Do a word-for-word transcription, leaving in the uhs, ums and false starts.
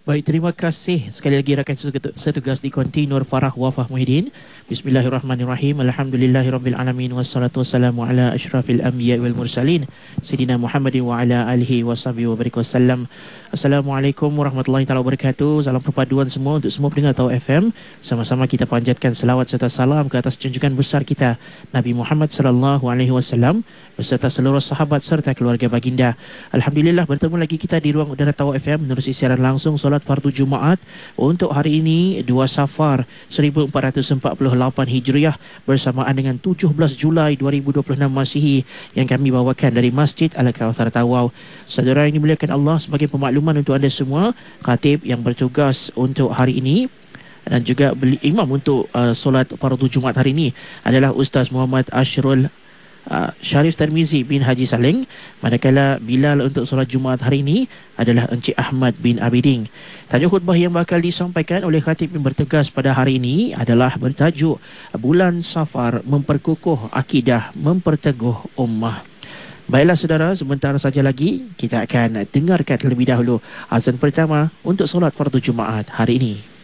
Baik, terima kasih sekali lagi rakan setu- setugas di Konti Nur Farah Wafah Muhyiddin. Bismillahirrahmanirrahim. Alhamdulillahirabbil alamin wassalatu wassalamu ala asyrafil anbiya wal mursalin Sayyidina Muhammadin wa ala alihi washabihi wa barik wasallam. Assalamualaikum warahmatullahi taala wabarakatuh. Salam perpaduan semua untuk semua pendengar Tau F M. Sama-sama kita panjatkan selawat serta salam ke atas junjungan besar kita Nabi Muhammad sallallahu alaihi wasallam beserta seluruh sahabat serta keluarga baginda. Alhamdulillah bertemu lagi kita di ruang udara Tau F M menerusi siaran langsung solat fardu Jumaat untuk hari ini dua Safar seribu empat ratus empat puluh lapan Hijriah bersamaan dengan tujuh belas Julai dua ribu dua puluh enam Masihi yang kami bawakan dari Masjid Al-Kautsar Tawau. Saudara yang dimuliakan Allah, sebagai pemakluman untuk anda semua, khatib yang bertugas untuk hari ini dan juga beli imam untuk uh, solat fardu Jumaat hari ini adalah Ustaz Muhammad Ashrul Uh, Syarif Tarmizi bin Haji Saleng, manakala Bilal untuk solat Jumaat hari ini adalah Encik Ahmad bin Abiding. Tajuk khutbah yang bakal disampaikan oleh khatib yang bertugas pada hari ini adalah bertajuk Bulan Safar Memperkukuh Akidah, Memperteguh Ummah. Baiklah saudara, sebentar saja lagi kita akan dengarkan terlebih dahulu azan pertama untuk solat fardu Jumaat hari ini.